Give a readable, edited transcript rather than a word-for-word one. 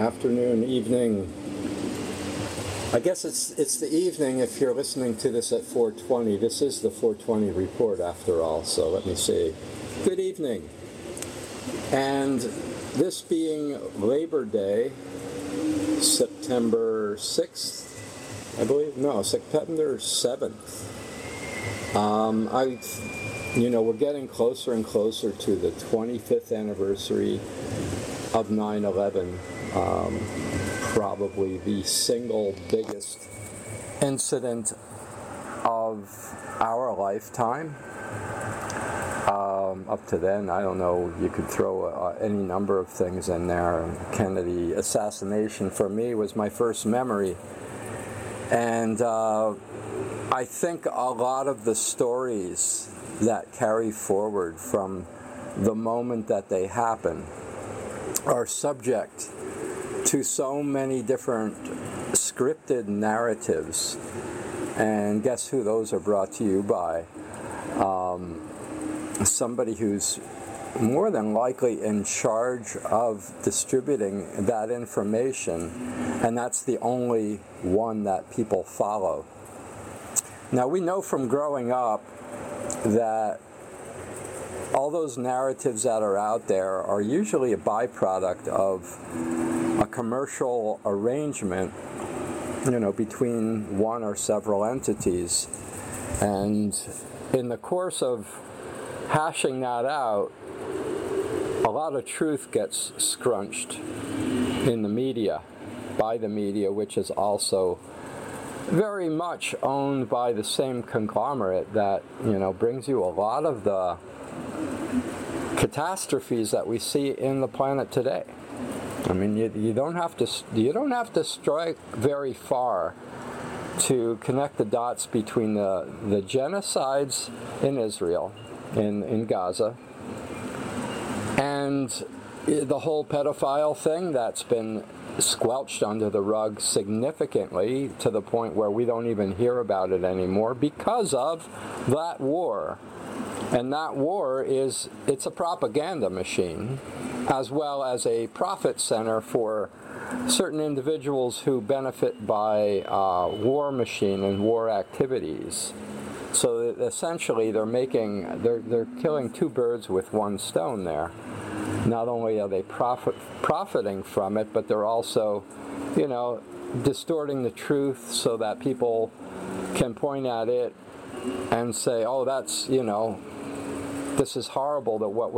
afternoon, evening. I guess it's the evening if you're listening to this at 4:20. This is the 4:20 report after all, so let me see. Good evening. And this being Labor Day, September 6th, I believe, no, September 7th. We're getting closer and closer to the 25th anniversary of 9/11. Probably the single biggest incident of our lifetime. Up to then, I don't know, you could throw any number of things in there. Kennedy assassination for me was my first memory. And I think a lot of the stories that carry forward from the moment that they happen are subject to so many different scripted narratives. And guess who those are brought to you by? Somebody who's more than likely in charge of distributing that information, and that's the only one that people follow. Now, we know from growing up that all those narratives that are out there are usually a byproduct of a commercial arrangement, between one or several entities. And in the course of hashing that out, a lot of truth gets scrunched in the media, by the media, which is also very much owned by the same conglomerate that, brings you a lot of the catastrophes that we see in the planet today. I mean, you don't have to strike very far to connect the dots between the genocides in Israel, in Gaza, and the whole pedophile thing that's been squelched under the rug significantly to the point where we don't even hear about it anymore because of that war. And that war it's a propaganda machine as well as a profit center for certain individuals who benefit by war machine and war activities. So essentially they're killing two birds with one stone there. Not only are they profiting from it, but they're also, distorting the truth so that people can point at it and say, oh, that's, this is horrible that what we're